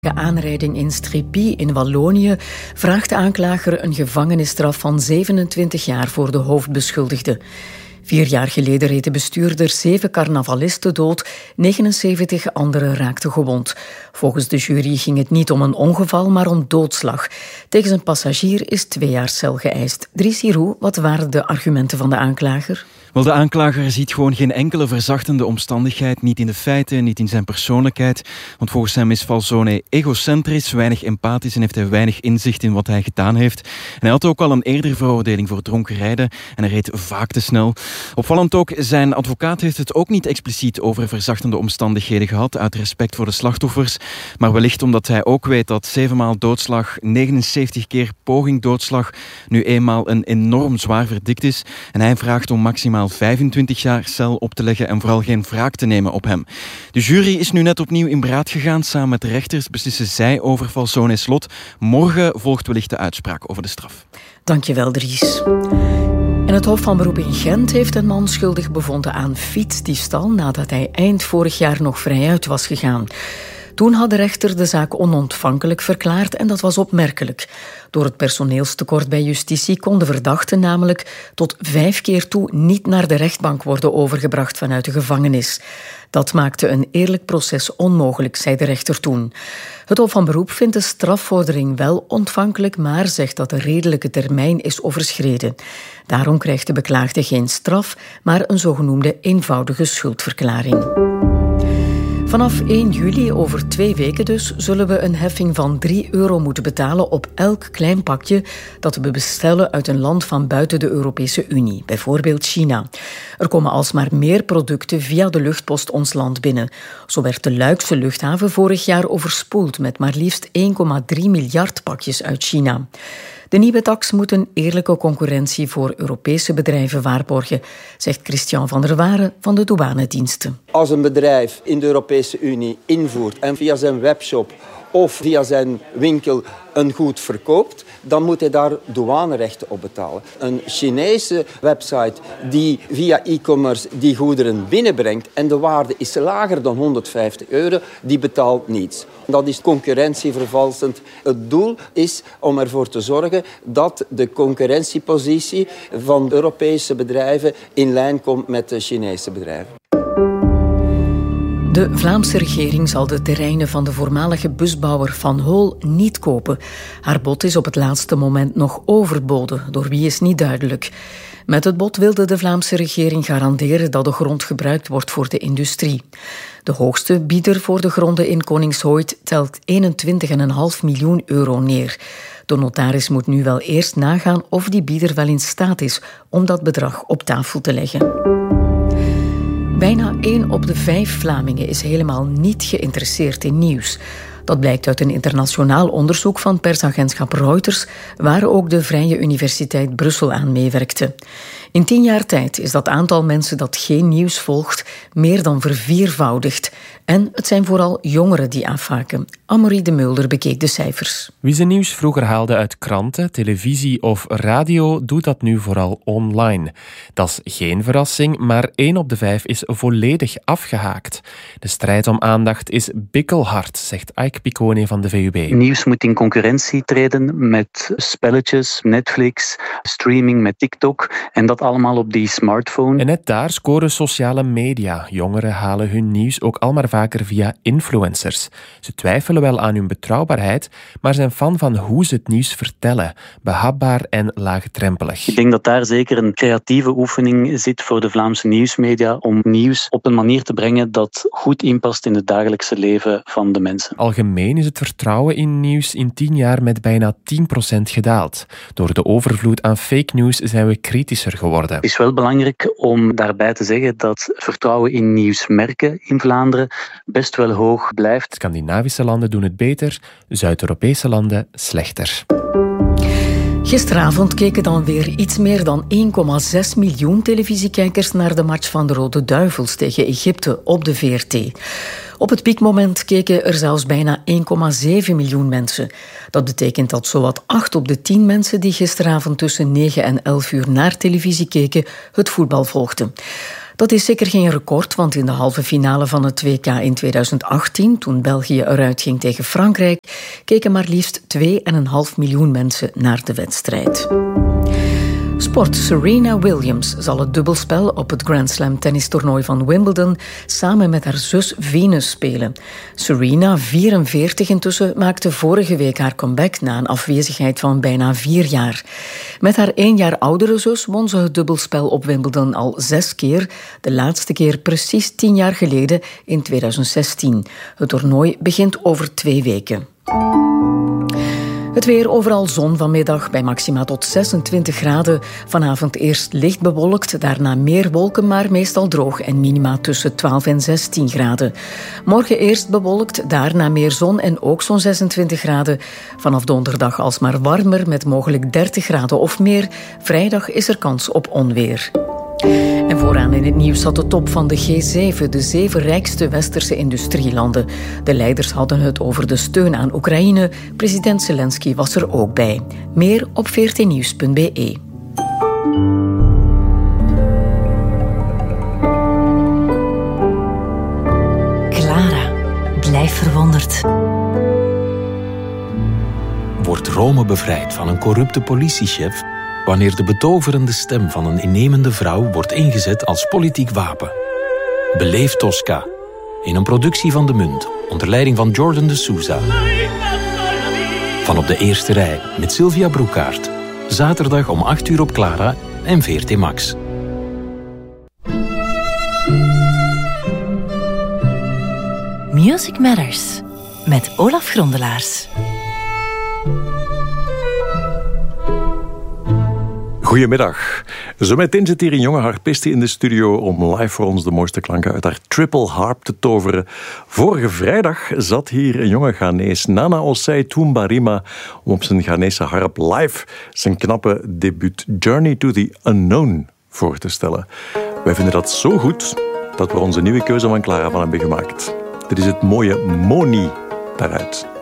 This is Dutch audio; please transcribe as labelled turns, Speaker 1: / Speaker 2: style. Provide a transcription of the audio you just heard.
Speaker 1: De aanrijding in Strépy in Wallonië vraagt de aanklager een gevangenisstraf van 27 jaar voor de hoofdbeschuldigde. 4 jaar geleden reed de bestuurder 7 carnavalisten dood, 79 anderen raakten gewond. Volgens de jury ging het niet om een ongeval, maar om doodslag. Tegen zijn passagier is 2 jaar cel geëist. Dries Hiroux, wat waren de argumenten van de aanklager?
Speaker 2: Wel, de aanklager ziet gewoon geen enkele verzachtende omstandigheid, niet in de feiten, niet in zijn persoonlijkheid. Want volgens hem is Falzone egocentrisch, weinig empathisch en heeft hij weinig inzicht in wat hij gedaan heeft. En hij had ook al een eerdere veroordeling voor dronken rijden en hij reed vaak te snel. Opvallend ook, zijn advocaat heeft het ook niet expliciet over verzachtende omstandigheden gehad, uit respect voor de slachtoffers. Maar wellicht omdat hij ook weet dat 7 maal doodslag, 79 keer poging doodslag, nu eenmaal een enorm zwaar verdikt is. En hij vraagt om maximaal 25 jaar cel op te leggen en vooral geen wraak te nemen op hem. De jury is nu net opnieuw in beraad gegaan. Samen met de rechters beslissen zij over Falzone's lot. Morgen volgt wellicht de uitspraak over de straf.
Speaker 1: Dankjewel, Dries. En het Hof van Beroep in Gent heeft een man schuldig bevonden aan fietsdiefstal nadat hij eind vorig jaar nog vrijuit was gegaan. Toen had de rechter de zaak onontvankelijk verklaard en dat was opmerkelijk. Door het personeelstekort bij justitie kon de verdachte namelijk tot 5 keer toe niet naar de rechtbank worden overgebracht vanuit de gevangenis. Dat maakte een eerlijk proces onmogelijk, zei de rechter toen. Het Hof van Beroep vindt de strafvordering wel ontvankelijk, maar zegt dat de redelijke termijn is overschreden. Daarom krijgt de beklaagde geen straf, maar een zogenoemde eenvoudige schuldverklaring. Vanaf 1 juli, over 2 weken dus, zullen we een heffing van €3 moeten betalen op elk klein pakje dat we bestellen uit een land van buiten de Europese Unie, bijvoorbeeld China. Er komen alsmaar meer producten via de luchtpost ons land binnen. Zo werd de Luikse luchthaven vorig jaar overspoeld met maar liefst 1,3 miljard pakjes uit China. De nieuwe tax moet een eerlijke concurrentie voor Europese bedrijven waarborgen, zegt Christian van der Waren van de douanediensten.
Speaker 3: Als een bedrijf in de Europese Unie invoert en via zijn webshop of via zijn winkel een goed verkoopt, dan moet hij daar douanerechten op betalen. Een Chinese website die via e-commerce die goederen binnenbrengt en de waarde is lager dan €150, die betaalt niets. Dat is concurrentievervalsend. Het doel is om ervoor te zorgen dat de concurrentiepositie van Europese bedrijven in lijn komt met de Chinese bedrijven.
Speaker 1: De Vlaamse regering zal de terreinen van de voormalige busbouwer Van Hool niet kopen. Haar bod is op het laatste moment nog overboden, door wie is niet duidelijk. Met het bod wilde de Vlaamse regering garanderen dat de grond gebruikt wordt voor de industrie. De hoogste bieder voor de gronden in Koningshooit telt €21,5 miljoen neer. De notaris moet nu wel eerst nagaan of die bieder wel in staat is om dat bedrag op tafel te leggen. Bijna 1 op de 5 Vlamingen is helemaal niet geïnteresseerd in nieuws. Dat blijkt uit een internationaal onderzoek van persagentschap Reuters, waar ook de Vrije Universiteit Brussel aan meewerkte. In 10 jaar tijd is dat aantal mensen dat geen nieuws volgt meer dan verviervoudigd. En het zijn vooral jongeren die afhaken. Amory de Mulder bekeek de cijfers.
Speaker 4: Wie zijn nieuws vroeger haalde uit kranten, televisie of radio, doet dat nu vooral online. Dat is geen verrassing, maar 1 op de 5 is volledig afgehaakt. De strijd om aandacht is bikkelhard, zegt Ike Piccone van de VUB.
Speaker 5: Nieuws moet in concurrentie treden met spelletjes, Netflix, streaming met TikTok en dat allemaal op die smartphone.
Speaker 4: En net daar scoren sociale media. Jongeren halen hun nieuws ook al maar vaker via influencers. Ze twijfelen wel aan hun betrouwbaarheid, maar zijn fan van hoe ze het nieuws vertellen. Behapbaar en laagdrempelig.
Speaker 5: Ik denk dat daar zeker een creatieve oefening zit voor de Vlaamse nieuwsmedia om nieuws op een manier te brengen dat goed inpast in het dagelijkse leven van de mensen.
Speaker 4: Algemeen is het vertrouwen in nieuws in 10 jaar met bijna 10% gedaald. Door de overvloed aan fake news zijn we kritischer geworden.
Speaker 5: Het is wel belangrijk om daarbij te zeggen dat vertrouwen in nieuwsmerken in Vlaanderen best wel hoog blijft.
Speaker 4: Scandinavische landen doen het beter, Zuid-Europese landen slechter.
Speaker 1: Gisteravond keken dan weer iets meer dan 1,6 miljoen televisiekijkers naar de match van de Rode Duivels tegen Egypte op de VRT. Op het piekmoment keken er zelfs bijna 1,7 miljoen mensen. Dat betekent dat zowat 8 op de 10 mensen die gisteravond tussen 9 en 11 uur naar televisie keken, het voetbal volgden. Dat is zeker geen record, want in de halve finale van het WK in 2018, toen België eruit ging tegen Frankrijk, keken maar liefst 2,5 miljoen mensen naar de wedstrijd. Sport. Serena Williams zal het dubbelspel op het Grand Slam tennistoernooi van Wimbledon samen met haar zus Venus spelen. Serena, 44 intussen, maakte vorige week haar comeback na een afwezigheid van bijna 4 jaar. Met haar 1 jaar oudere zus won ze het dubbelspel op Wimbledon al 6 keer. De laatste keer precies 10 jaar geleden in 2016. Het toernooi begint over 2 weken. Het weer, overal zon vanmiddag bij maxima tot 26 graden. Vanavond eerst licht bewolkt, daarna meer wolken, maar meestal droog en minima tussen 12 en 16 graden. Morgen eerst bewolkt, daarna meer zon en ook zo'n 26 graden. Vanaf donderdag alsmaar warmer met mogelijk 30 graden of meer. Vrijdag is er kans op onweer. En vooraan in het nieuws zat de top van de G7, de 7 rijkste westerse industrielanden. De leiders hadden het over de steun aan Oekraïne. President Zelensky was er ook bij. Meer op vrtnieuws.be.
Speaker 6: Clara, blijf verwonderd.
Speaker 7: Wordt Rome bevrijd van een corrupte politiechef wanneer de betoverende stem van een innemende vrouw wordt ingezet als politiek wapen. Beleef Tosca, in een productie van De Munt, onder leiding van Jordan de Souza. Van op de eerste rij met Sylvia Broekaert. Zaterdag om 8 uur op Clara en VRT Max.
Speaker 6: Music Matters met Olaf Grondelaars.
Speaker 8: Goedemiddag. Zometeen zit hier een jonge harpiste in de studio om live voor ons de mooiste klanken uit haar triple harp te toveren. Vorige vrijdag zat hier een jonge Ghanees, Nana Osei Tumbarima, om op zijn Ghanese harp live zijn knappe debuut Journey to the Unknown voor te stellen. Wij vinden dat zo goed dat we onze nieuwe keuze van Clara van hebben gemaakt. Dit is het mooie Moni daaruit.